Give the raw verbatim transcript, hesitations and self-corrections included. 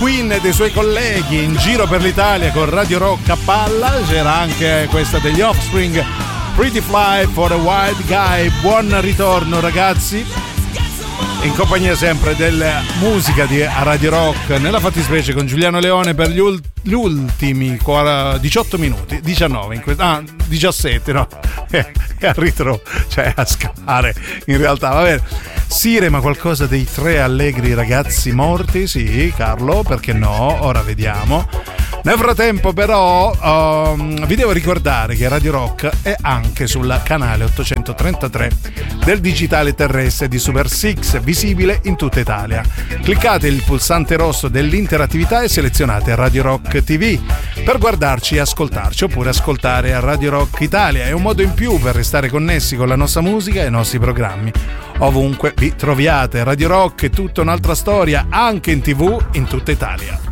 Queen e dei suoi colleghi in giro per l'Italia con Radio Rock a palla. C'era anche questa degli Offspring, Pretty Fly for a Wild Guy. Buon ritorno ragazzi, in compagnia sempre della musica di Radio Rock, nella fattispecie con Giuliano Leone per gli, ult- gli ultimi diciotto minuti, diciannove, in que- ah, diciassette, no? È a ritro, cioè a scalare in realtà, va bene. Sire, ma qualcosa dei tre allegri ragazzi morti? Sì, Carlo, perché no? Ora vediamo. Nel frattempo però um, vi devo ricordare che Radio Rock è anche sul canale ottocentotrentatré del digitale terrestre di Super Six, visibile in tutta Italia. Cliccate il pulsante rosso dell'interattività e selezionate Radio Rock ti vu per guardarci e ascoltarci, oppure ascoltare a Radio Rock Italia. È un modo in più per restare connessi con la nostra musica e i nostri programmi. Ovunque vi troviate, Radio Rock è tutta un'altra storia, anche in tivù in tutta Italia.